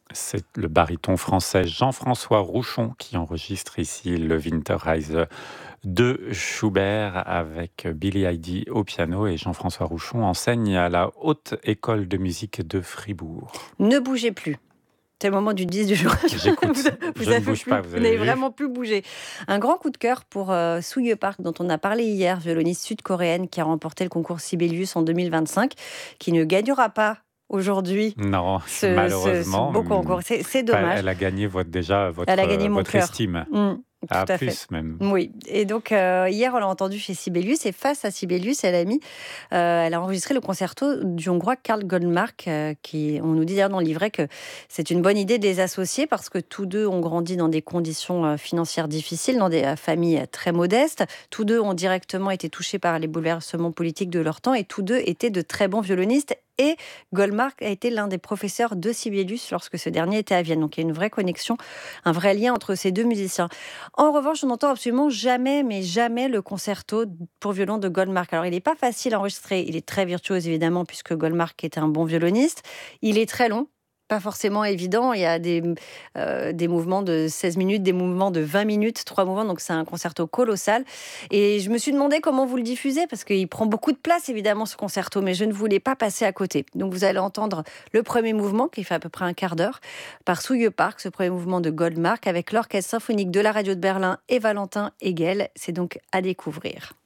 C'est le baryton français Jean-François Rouchon qui enregistre ici le Winterreise de Schubert avec Billy Heidi au piano, et Jean-François Rouchon enseigne à la Haute École de musique de Fribourg. Ne bougez plus. C'est le moment du 10 du jour. J'écoute, je ne bouge pas, vous Vous avez n'avez vu? vraiment plus bougé. Un grand coup de cœur pour Soo Park, dont on a parlé hier, violoniste sud-coréenne qui a remporté le concours Sibelius en 2025, qui ne gagnera pas aujourd'hui Non, ce malheureusement, beau concours. C'est enfin, dommage. elle a gagné déjà Elle a gagné mon votre cœur. estime. Tout Ah, à fait. plus même. Oui, et donc hier on l'a entendu chez Sibelius, et face à Sibelius, elle a enregistré le concerto du Hongrois Karl Goldmark, on nous dit d'ailleurs dans le livret que c'est une bonne idée de les associer parce que tous deux ont grandi dans des conditions financières difficiles, dans des familles très modestes. Tous deux ont directement été touchés par les bouleversements politiques de leur temps, et tous deux étaient de très bons violonistes. Et Goldmark a été l'un des professeurs de Sibelius lorsque ce dernier était à Vienne. Donc il y a une vraie connexion, un vrai lien entre ces deux musiciens. En revanche, on n'entend absolument jamais, mais jamais, le concerto pour violon de Goldmark. Alors, il n'est pas facile à enregistrer. Il est très virtuose, évidemment, puisque Goldmark était un bon violoniste. Il est très long. Pas forcément évident. Il y a des mouvements de 16 minutes, des mouvements de 20 minutes, 3 mouvements. Donc, c'est un concerto colossal. Et je me suis demandé comment vous le diffusez, parce qu'il prend beaucoup de place, évidemment, ce concerto, mais je ne voulais pas passer à côté. Donc, vous allez entendre le premier mouvement, qui fait à peu près un quart d'heure, par Soo Park, ce premier mouvement de Goldmark, avec l'Orchestre symphonique de la radio de Berlin et Valentin Hegel. C'est donc à découvrir.